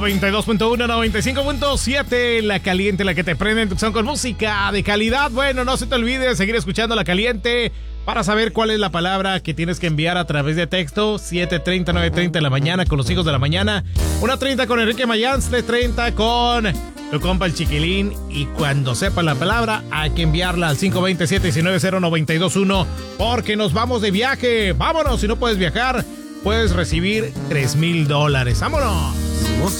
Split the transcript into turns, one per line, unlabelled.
92.1, 95.7, La Caliente, la que te prende en tu son con música de calidad. Bueno, no se te olvide seguir escuchando La Caliente para saber cuál es la palabra que tienes que enviar a través de texto. 7:30, 9:30 de la mañana con los hijos de la mañana. 1:30 con Enrique Mayans, 3:30 con tu compa el Chiquilín. Y cuando sepa la palabra, hay que enviarla al 520-719-0921 porque nos vamos de viaje. Vámonos, si no puedes viajar, puedes recibir $3,000. ¡Vámonos!
Somos